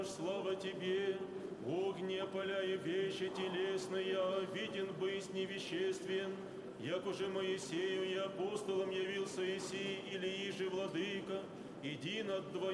слава Тебе, Бог, не опаляя вещи телесные, виден быть невеществен, як уже Моисею и апостолам явился Иси, или иже, владыка, иди над